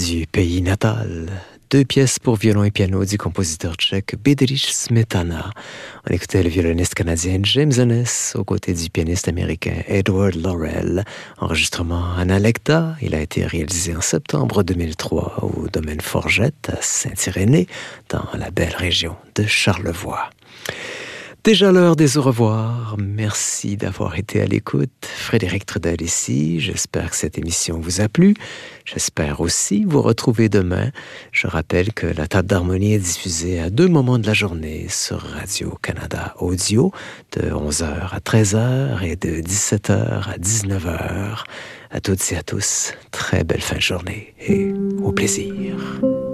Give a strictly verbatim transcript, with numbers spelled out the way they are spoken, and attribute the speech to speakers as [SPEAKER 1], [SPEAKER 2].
[SPEAKER 1] du pays natal. Deux pièces pour violon et piano du compositeur tchèque Bedřich Smetana. On écoutait le violoniste canadien James Ennis aux côtés du pianiste américain Edward Laurel. Enregistrement Analecta, il a été réalisé en septembre deux mille trois au domaine Forgette à Saint-Irénée, dans la belle région de Charlevoix. Déjà l'heure des au revoir. Merci d'avoir été à l'écoute. Frédéric Trudel ici. J'espère que cette émission vous a plu. J'espère aussi vous retrouver demain. Je rappelle que la table d'harmonie est diffusée à deux moments de la journée sur Radio-Canada Audio, de onze heures à treize heures et de dix-sept heures à dix-neuf heures. À toutes et à tous, très belle fin de journée et au plaisir.